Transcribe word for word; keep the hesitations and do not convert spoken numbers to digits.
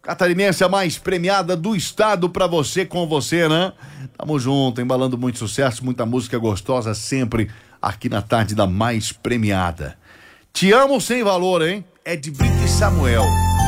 Catarinense, a mais premiada do estado pra você, com você, né? Tamo junto, embalando muito sucesso, muita música gostosa sempre aqui na tarde da mais premiada. Te amo sem valor, hein? É de Brito e Samuel.